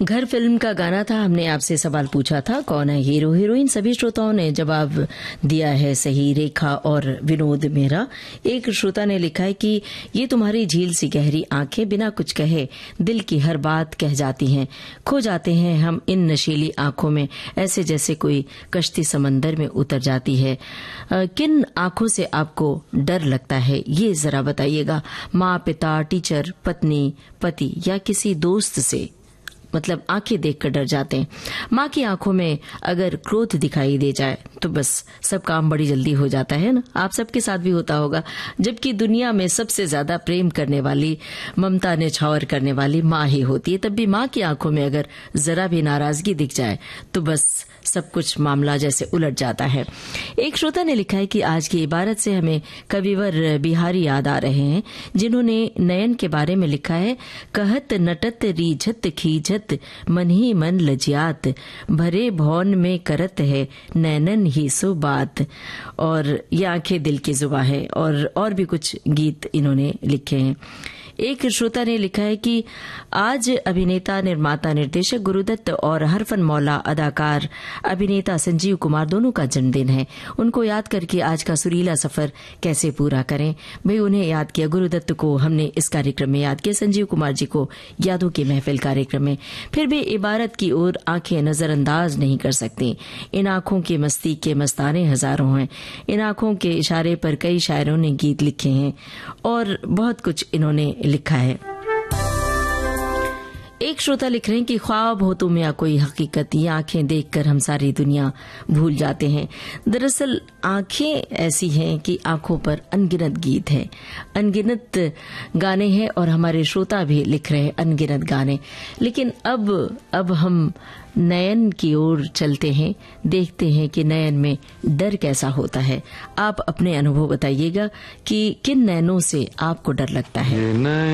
घर फिल्म का गाना था। हमने आपसे सवाल पूछा था कौन है हीरो हीरोइन। सभी श्रोताओं ने जवाब दिया है सही। रेखा और विनोद मेहरा। एक श्रोता ने लिखा है कि ये तुम्हारी झील सी गहरी आंखें बिना कुछ कहे दिल की हर बात कह जाती हैं। खो जाते हैं हम इन नशीली आंखों में, ऐसे जैसे कोई कश्ती समंदर में उतर जाती है। किन आंखों से आपको डर लगता है ये जरा बताइएगा। माँ, पिता, टीचर, पत्नी, पति या किसी दोस्त से? मतलब आंखें देखकर डर जाते हैं। माँ की आंखों में अगर क्रोध दिखाई दे जाए तो बस सब काम बड़ी जल्दी हो जाता है ना। आप सबके साथ भी होता होगा। जबकि दुनिया में सबसे ज्यादा प्रेम करने वाली, ममता निछावर करने वाली माँ ही होती है। तब भी माँ की आंखों में अगर जरा भी नाराजगी दिख जाए तो बस सब कुछ मामला जैसे उलट जाता है। एक श्रोता ने लिखा है कि आज की इबारत से हमें कविवर बिहारी याद आ रहे हैं, जिन्होंने नयन के बारे में लिखा है। कहत नटत रीझत खीझत मन ही मन लजियात, भरे भौन में करत है नैनन ही सो बात। और ये आंखें दिल की जुबां है। और भी कुछ गीत इन्होंने लिखे हैं। एक श्रोता ने लिखा है कि आज अभिनेता, निर्माता, निर्देशक गुरुदत्त और हरफन मौला अदाकार अभिनेता संजीव कुमार दोनों का जन्मदिन है। उनको याद करके आज का सुरीला सफर कैसे पूरा करें। भाई उन्हें याद किया, गुरुदत्त को हमने इस कार्यक्रम में याद किया, संजीव कुमार जी को यादों की महफिल कार्यक्रम में। फिर भी इबारत की ओर आंखें नजरअंदाज नहीं कर सकती। इन आंखों की मस्ती के मस्ताने हजारों हैं। इन आंखों के इशारे पर कई शायरों ने गीत लिखे हैं और बहुत कुछ इन्होंने लिखा है। एक श्रोता लिख रहे हैं कि ख्वाब हो तुम या कोई हकीकत, ये आंखें देखकर हम सारी दुनिया भूल जाते हैं। दरअसल आंखें ऐसी हैं कि आंखों पर अनगिनत गीत हैं, अनगिनत गाने हैं और हमारे श्रोता भी लिख रहे हैं अनगिनत गाने। लेकिन अब हम नयन की ओर चलते हैं, देखते हैं कि नयन में डर कैसा होता है। आप अपने अनुभव बताइएगा कि किन नयनों से आपको डर लगता है।